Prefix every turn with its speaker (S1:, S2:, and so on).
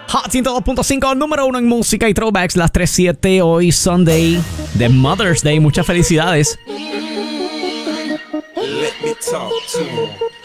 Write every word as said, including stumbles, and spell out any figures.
S1: Hot ciento dos punto cinco, número uno en música y throwbacks, las tres siete, hoy Sunday de Mother's Day. Muchas felicidades.
S2: Let me talk to him.